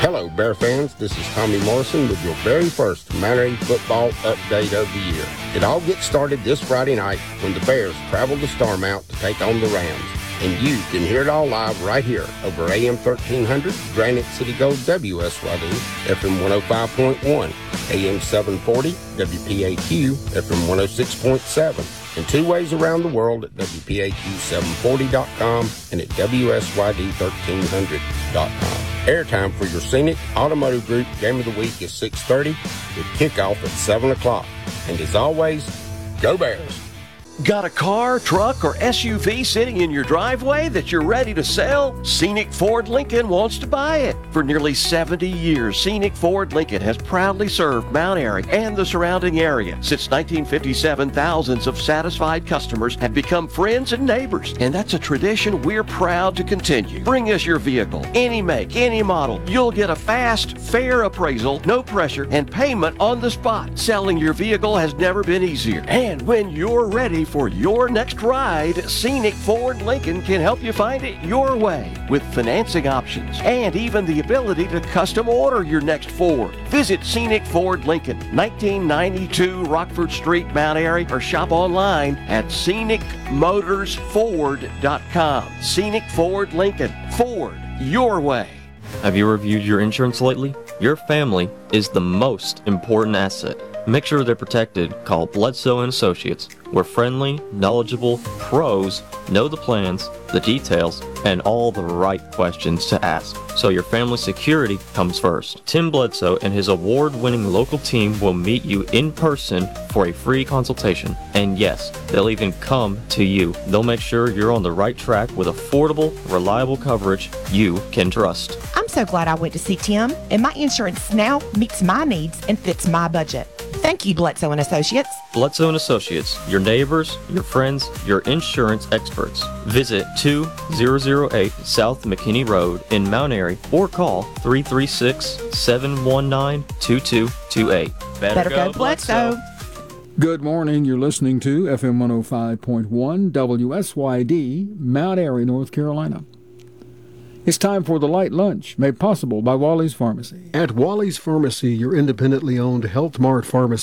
Hello, Bear fans. This is Tommy Morrison with your very first Mount Airy football update of the year. It all gets started this Friday night when the Bears travel to Starmount to take on the Rams. And you can hear it all live right here over AM 1300, Granite City Gold WSYD, FM 105.1, AM 740, WPAQ, FM 106.7, and two ways around the world at WPAQ740.com and at WSYD1300.com. Airtime for your Scenic Automotive Group Game of the Week is 6:30 with kickoff at 7 o'clock. And as always, go Bears! Got a car, truck, or SUV sitting in your driveway that you're ready to sell? Scenic Ford Lincoln wants to buy it. For nearly 70 years, Scenic Ford Lincoln has proudly served Mount Airy and the surrounding area. Since 1957, thousands of satisfied customers have become friends and neighbors, and that's a tradition we're proud to continue. Bring us your vehicle, any make, any model. You'll get a fast, fair appraisal, no pressure, and payment on the spot. Selling your vehicle has never been easier. And when you're ready for your next ride, Scenic Ford Lincoln can help you find it your way with financing options and even the ability to custom order your next Ford. Visit Scenic Ford Lincoln, 1992 Rockford Street, Mount Airy, or shop online at scenicmotorsford.com. Scenic Ford Lincoln, Ford your way. Have you reviewed your insurance lately? Your family is the most important asset. Make sure they're protected. Call Bledsoe & Associates. We're friendly, knowledgeable pros, know the plans, the details, and all the right questions to ask. So your family's security comes first. Tim Bledsoe and his award-winning local team will meet you in person for a free consultation. And yes, they'll even come to you. They'll make sure you're on the right track with affordable, reliable coverage you can trust. I'm so glad I went to see Tim, and my insurance now meets my needs and fits my budget. Thank you, Bledsoe & Associates. Bledsoe & Associates, your neighbors, your friends, your insurance experts. Visit 2008 South McKinney Road in Mount Airy or call 336-719-2228. Better go Bledsoe. Good morning. You're listening to FM 105.1 WSYD, Mount Airy, North Carolina. It's time for the Light Lunch, made possible by Wally's Pharmacy. At Wally's Pharmacy, your independently owned Health Mart pharmacy,